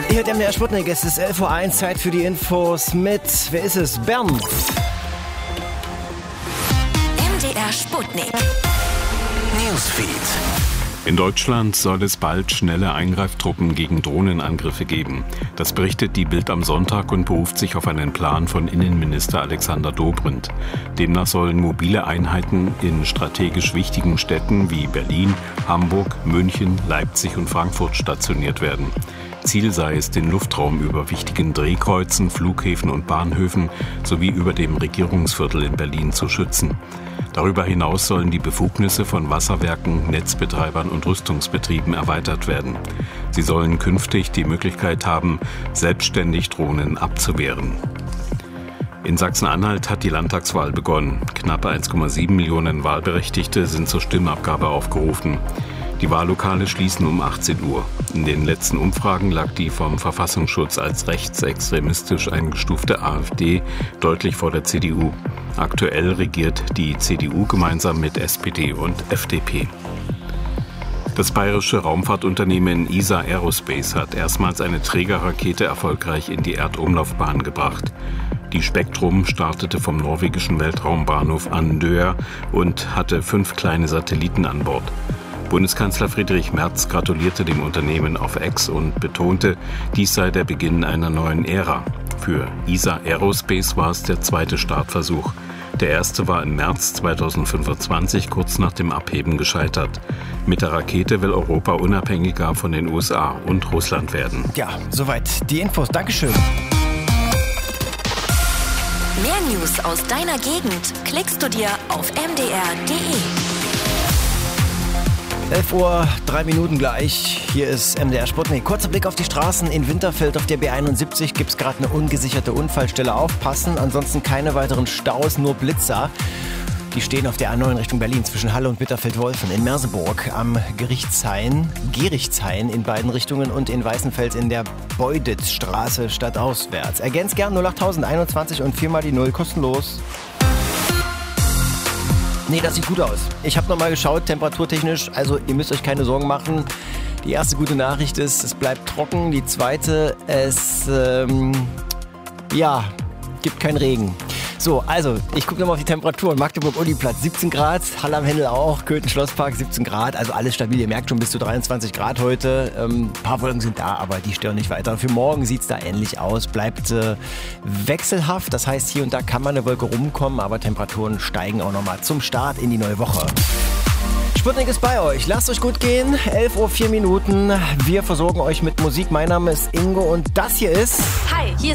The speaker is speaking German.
Hier hat MDR Sputnik, es ist 11:01 Uhr, Zeit für die Infos mit, wer ist es? Bernd. MDR Sputnik. Newsfeed. In Deutschland soll es bald schnelle Eingreiftruppen gegen Drohnenangriffe geben. Das berichtet die Bild am Sonntag und beruft sich auf einen Plan von Innenminister Alexander Dobrindt. Demnach sollen mobile Einheiten in strategisch wichtigen Städten wie Berlin, Hamburg, München, Leipzig und Frankfurt stationiert werden. Ziel sei es, den Luftraum über wichtigen Drehkreuzen, Flughäfen und Bahnhöfen sowie über dem Regierungsviertel in Berlin zu schützen. Darüber hinaus sollen die Befugnisse von Wasserwerken, Netzbetreibern und Rüstungsbetrieben erweitert werden. Sie sollen künftig die Möglichkeit haben, selbstständig Drohnen abzuwehren. In Sachsen-Anhalt hat die Landtagswahl begonnen. Knappe 1,7 Millionen Wahlberechtigte sind zur Stimmabgabe aufgerufen. Die Wahllokale schließen um 18 Uhr. In den letzten Umfragen lag die vom Verfassungsschutz als rechtsextremistisch eingestufte AfD deutlich vor der CDU. Aktuell regiert die CDU gemeinsam mit SPD und FDP. Das bayerische Raumfahrtunternehmen ESA Aerospace hat erstmals eine Trägerrakete erfolgreich in die Erdumlaufbahn gebracht. Die Spektrum startete vom norwegischen Weltraumbahnhof Andøya und hatte 5 kleine Satelliten an Bord. Bundeskanzler Friedrich Merz gratulierte dem Unternehmen auf X und betonte, dies sei der Beginn einer neuen Ära. Für ESA Aerospace war es der zweite Startversuch. Der erste war im März 2025, kurz nach dem Abheben, gescheitert. Mit der Rakete will Europa unabhängiger von den USA und Russland werden. Ja, soweit die Infos. Dankeschön. Mehr News aus deiner Gegend klickst du dir auf mdr.de. 11:03 Uhr gleich. Hier ist MDR Sputnik. Kurzer Blick auf die Straßen. In Winterfeld auf der B71 gibt es gerade eine ungesicherte Unfallstelle. Aufpassen, ansonsten keine weiteren Staus, nur Blitzer. Die stehen auf der A9 Richtung Berlin zwischen Halle und Bitterfeld-Wolfen. In Merseburg am Gerichtshain in beiden Richtungen und in Weißenfels in der Beuditzstraße stadtauswärts. Ergänzt gern 08021 und 4 mal die 0 kostenlos. Nee, das sieht gut aus. Ich habe nochmal geschaut, temperaturtechnisch, also ihr müsst euch keine Sorgen machen. Die erste gute Nachricht ist, es bleibt trocken. Die zweite, es gibt keinen Regen. So, also, ich gucke nochmal auf die Temperaturen. Magdeburg-Uniplatz 17 Grad, Halle am Hendel auch, Köthen-Schlosspark 17 Grad, also alles stabil. Ihr merkt schon, bis zu 23 Grad heute. Ein paar Wolken sind da, aber die stören nicht weiter. Für morgen sieht es da ähnlich aus, bleibt wechselhaft. Das heißt, hier und da kann mal eine Wolke rumkommen, aber Temperaturen steigen auch nochmal zum Start in die neue Woche. Sputnik ist bei euch. Lasst euch gut gehen. 11:04 Uhr. Wir versorgen euch mit Musik. Mein Name ist Ingo und das hier ist... Hi, hier ist